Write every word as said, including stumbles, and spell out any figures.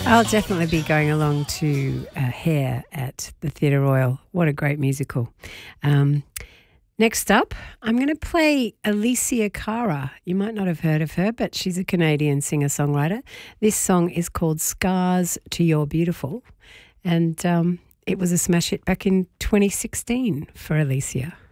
I'll definitely be going along to uh, Hair at the Theatre Royal. What a great musical. Um, next up, I'm going to play Alicia Cara. You might not have heard of her, but she's a Canadian singer-songwriter. This song is called Scars to Your Beautiful, and um, it was a smash hit back in twenty sixteen for Alicia.